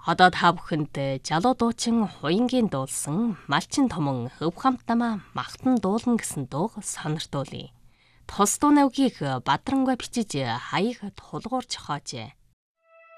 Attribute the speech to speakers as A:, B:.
A: Одоо та бүхэнд Жалуу дуучин Хуянгийн дуулсан Малчин томон өв хамт намаа махтан дуулна гэсэн дууг сониртуулъя. Тус дуу навгийг Бадрангуй бичиж хаяг тулгуур зохиожээ.